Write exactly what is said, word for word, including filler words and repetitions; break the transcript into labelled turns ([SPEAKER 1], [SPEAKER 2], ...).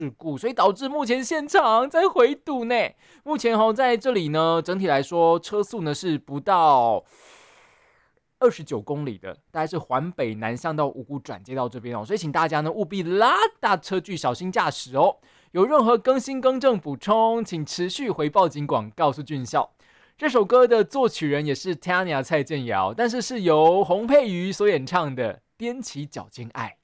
[SPEAKER 1] 事故，所以导致目前现场在回堵呢。目前哦，在这里呢，整体来说车速呢是不到二十九公里的，大概是环北南向到五股转接到这边哦，所以请大家呢务必拉大车距，小心驾驶哦。有任何更新更正补充，请持续回报警广告诉俊孝。这首歌的作曲人也是 Tanya 蔡健雅，但是是由洪佩瑜所演唱的《踮起脚尖爱》。